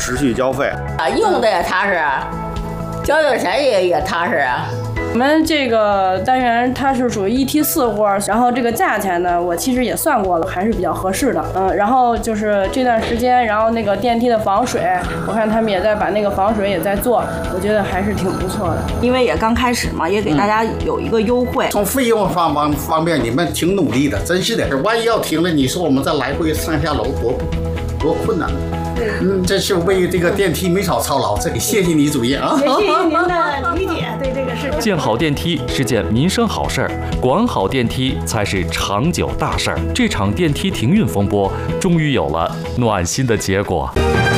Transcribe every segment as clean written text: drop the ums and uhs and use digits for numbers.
持续交费。 用的也踏实，交的钱也踏实啊。 我们这个单元它是属于1T4户，然后这个价钱呢，我其实也算过了，还是比较合适的。然后就是这段时间，然后那个电梯的防水，我看他们也在把那个防水也在做，我觉得还是挺不错的。 因为也刚开始嘛，也给大家有一个优惠。 从费用方面，你们挺努力的，真是的。万一要停了，你说我们再来回上下楼多困难。这是为这个电梯没少操劳，这里谢谢你主任啊， 也谢谢您的理解，对这个事情。 建好电梯是件民生好事儿，管好电梯才是长久大事儿。这场电梯停运风波终于有了暖心的结果。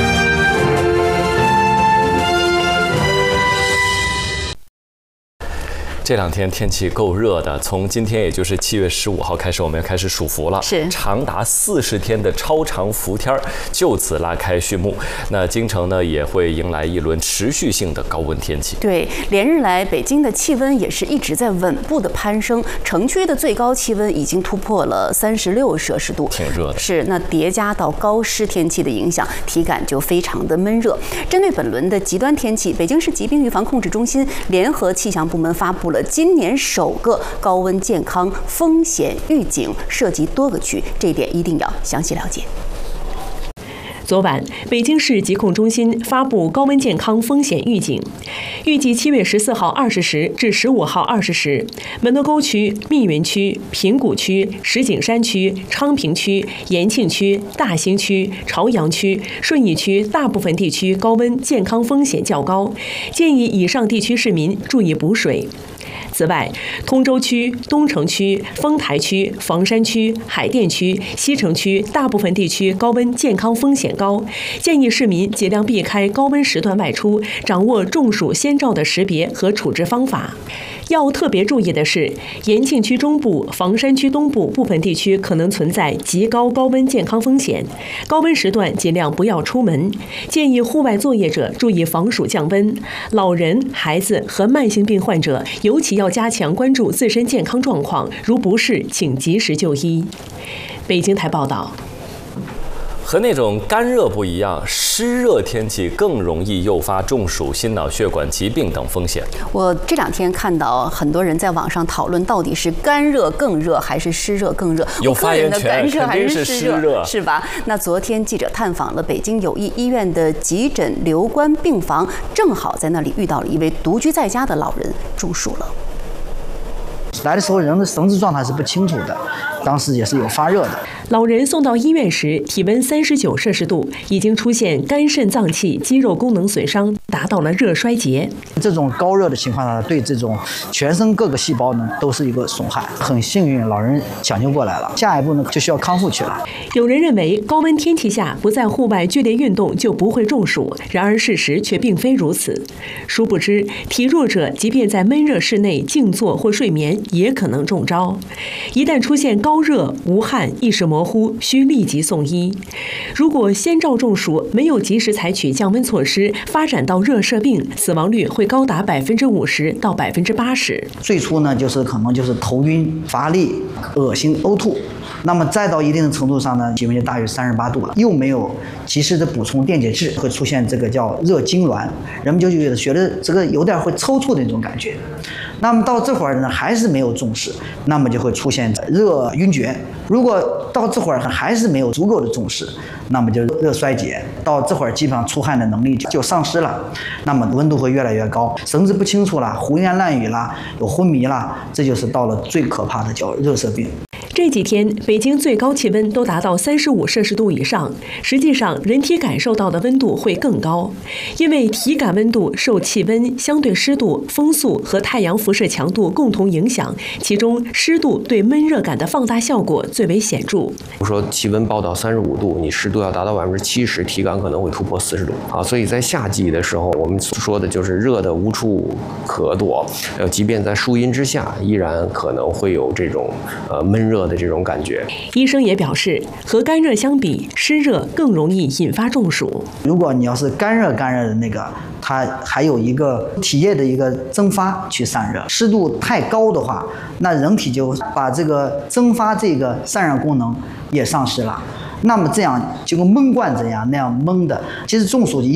这两天天气够热的，从今天也就是7月15号开始，我们要开始数伏了。 是长达40天的超长伏天就此拉开序幕。那京城呢也会迎来一轮持续性的高温天气。 对，连日来北京的气温也是一直在稳步的攀升，城区的最高气温已经突破了36摄氏度， 挺热的。 是，那叠加到高湿天气的影响，体感就非常的闷热。针对本轮的极端天气，北京市疾病预防控制中心联合气象部门发布了今年首个高温健康风险预警，涉及多个区，这一点一定要详细了解。 昨晚，北京市疾控中心发布高温健康风险预警，预计7月14号20时至15号20时，门头沟区、密云区、平谷区、石景山区、昌平区、延庆区、大兴区、朝阳区、顺义区大部分地区高温健康风险较高，建议以上地区市民注意补水。此外，通州区、东城区、丰台区、房山区、海淀区、西城区大部分地区高温健康风险高，建议市民尽量避开高温时段外出，掌握中暑先兆的识别和处置方法。要特别注意的是，延庆区中部、房山区东部部分地区可能存在极高高温健康风险，高温时段尽量不要出门。建议户外作业者注意防暑降温，老人、孩子和慢性病患者尤其要加强关注自身健康状况，如不适，请及时就医。北京台报道。 和那种干热不一样，湿热天气更容易诱发中暑、心脑血管疾病等风险。 我这两天看到很多人在网上讨论，到底是干热更热还是湿热更热？ 有发言权， 干热还是湿热， 是吧？那昨天记者探访了北京友谊医院的急诊留观病房，正好在那里遇到了一位独居在家的老人中暑了。 来的时候人的神志状态是不清楚的，当时也是有发热的。 老人送到医院时，体温39摄氏度，已经出现肝肾脏器肌肉功能损伤，达到了热衰竭。 这种高热的情况下，对这种全身各个细胞呢都是一个损害。很幸运，老人抢救过来了，下一步呢就需要康复去了。 有人认为高温天气下不在户外剧烈运动就不会中暑，然而事实却并非如此。殊不知，体弱者即便在闷热室内静坐或睡眠，也可能中招。一旦出现高热、无汗、意识模糊，需立即送医。如果先兆中暑没有及时采取降温措施，发展到热射病，死亡率会高达50%到80%。 最初呢，可能就是头晕、乏力、恶心、呕吐。那么再到一定的程度上呢，体温就大于38度了，又没有及时的补充电解质，会出现这个叫热痉挛，人们就觉得这个有点会抽搐的那种感觉。那么到这会儿呢，还是没有重视，那么就会出现热晕厥。如果到这会儿还是没有足够的重视，那么就热衰竭，到这会儿基本上出汗的能力就丧失了，那么温度会越来越高，神志不清楚了，胡言乱语了，有昏迷了，这就是到了最可怕的叫热射病。 这几天，北京最高气温都达到35摄氏度以上。实际上，人体感受到的温度会更高，因为体感温度受气温、相对湿度、风速和太阳辐射强度共同影响，其中湿度对闷热感的放大效果最为显著。 比如说，气温报到35度，你湿度要达到70%，体感可能会突破40度啊。所以在夏季的时候，我们所说的就是热的无处可躲，即便在树荫之下，依然可能会有这种闷热的这种感觉。 医生也表示，和干热相比，湿热更容易引发中暑。 如果你要是干热的那个，它还有一个体液的一个蒸发去散热，湿度太高的话，那人体就把这个蒸发这个散热功能也丧失了。那么这样就跟闷罐子一样那样闷的，其实中暑